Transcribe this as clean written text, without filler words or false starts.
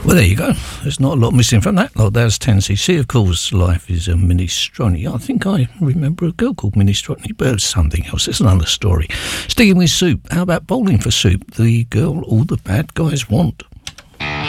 Well, there you go. There's not a lot missing from that. Like, there's 10cc. Of course, Life is a Minestrone. I think I remember a girl called Minestrone, but it's something else. It's another story. Sticking with Soup. How about Bowling for Soup? The girl all the bad guys want.